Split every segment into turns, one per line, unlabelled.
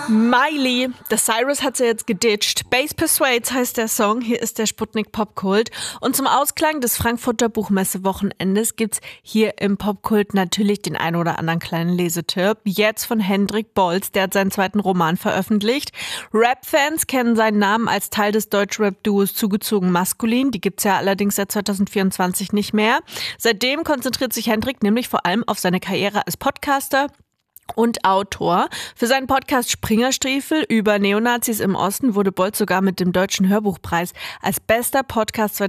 Miley, der Cyrus hat sie jetzt geditcht. Bass Persuades heißt der Song, hier ist der Sputnik Popkult. Und zum Ausklang des Frankfurter Buchmesse-Wochenendes gibt's hier im Popkult natürlich den ein oder anderen kleinen Lesetipp. Jetzt von Hendrik Bolz, der hat seinen zweiten Roman veröffentlicht. Rap-Fans kennen seinen Namen als Teil des Deutschrap-Duos Zugezogen Maskulin. Die gibt's ja allerdings seit 2024 nicht mehr. Seitdem konzentriert sich Hendrik nämlich vor allem auf seine Karriere als Podcaster und Autor. Für seinen Podcast Springerstiefel über Neonazis im Osten wurde Bolz sogar mit dem Deutschen Hörbuchpreis als bester Podcast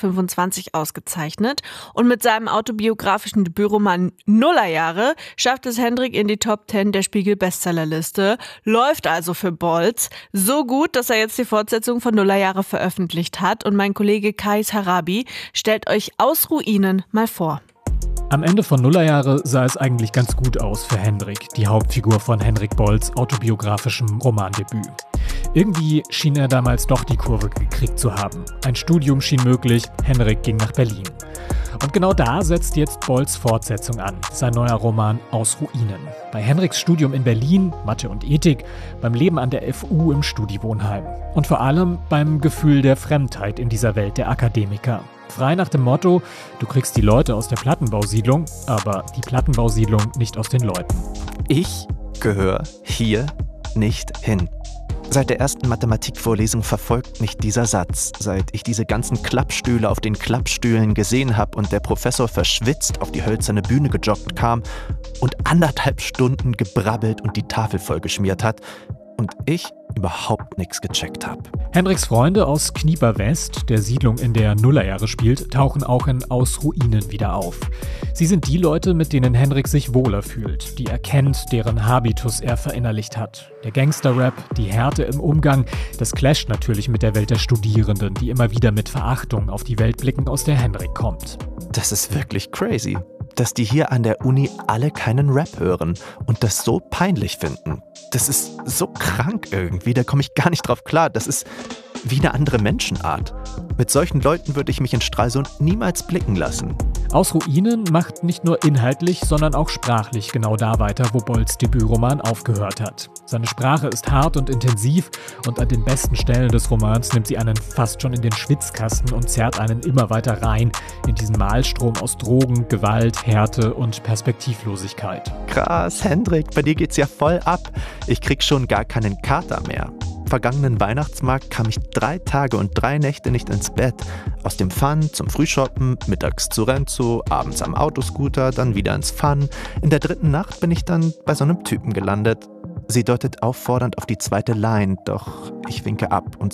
2025 ausgezeichnet. Und mit seinem autobiografischen Debütroman Nullerjahre schafft es Hendrik in die Top 10 der Spiegel-Bestsellerliste. Läuft also für Bolz. So gut, dass er jetzt die Fortsetzung von Nullerjahre veröffentlicht hat. Und mein Kollege Kais Harabi stellt euch Aus Ruinen mal vor.
Am Ende von Nullerjahre sah es eigentlich ganz gut aus für Hendrik, die Hauptfigur von Hendrik Bolz' autobiografischem Romandebüt. Irgendwie schien er damals doch die Kurve gekriegt zu haben. Ein Studium schien möglich, Hendrik ging nach Berlin. Und genau da setzt jetzt Bolz' Fortsetzung an, sein neuer Roman Aus Ruinen. Bei Hendriks Studium in Berlin, Mathe und Ethik, beim Leben an der FU im Studiwohnheim. Und vor allem beim Gefühl der Fremdheit in dieser Welt der Akademiker. Frei nach dem Motto, du kriegst die Leute aus der Plattenbausiedlung, aber die Plattenbausiedlung nicht aus den Leuten.
Ich gehöre hier nicht hin. Seit der ersten Mathematikvorlesung verfolgt mich dieser Satz. Seit ich diese ganzen Klappstühle auf den Klappstühlen gesehen habe und der Professor verschwitzt auf die hölzerne Bühne gejoggt kam und 1,5 Stunden gebrabbelt und die Tafel vollgeschmiert hat und ich überhaupt nichts gecheckt habe.
Hendriks Freunde aus Knieper West, der Siedlung, in der Nullerjahre spielt, tauchen auch in Aus Ruinen wieder auf. Sie sind die Leute, mit denen Hendrik sich wohler fühlt, die er kennt, deren Habitus er verinnerlicht hat. Der Gangster-Rap, die Härte im Umgang, das clasht natürlich mit der Welt der Studierenden, die immer wieder mit Verachtung auf die Welt blicken, aus der Hendrik kommt.
Das ist wirklich crazy, dass die hier an der Uni alle keinen Rap hören und das so peinlich finden. Das ist so krank irgendwie, da komme ich gar nicht drauf klar. Das ist wie eine andere Menschenart. Mit solchen Leuten würde ich mich in Stralsund niemals blicken lassen.
Aus Ruinen macht nicht nur inhaltlich, sondern auch sprachlich genau da weiter, wo Bolz' Debütroman aufgehört hat. Seine Sprache ist hart und intensiv und an den besten Stellen des Romans nimmt sie einen fast schon in den Schwitzkasten und zerrt einen immer weiter rein in diesen Maelstrom aus Drogen, Gewalt, Härte und Perspektivlosigkeit.
Krass, Hendrik, bei dir geht's ja voll ab. Ich krieg schon gar keinen Kater mehr. Vergangenen Weihnachtsmarkt kam ich 3 Tage und 3 Nächte nicht ins Bett. Aus dem Fun zum Frühshoppen, mittags zu Renzo, abends am Autoscooter, dann wieder ins Fun. In der 3. Nacht bin ich dann bei so einem Typen gelandet. Sie deutet auffordernd auf die 2. Line, doch ich winke ab und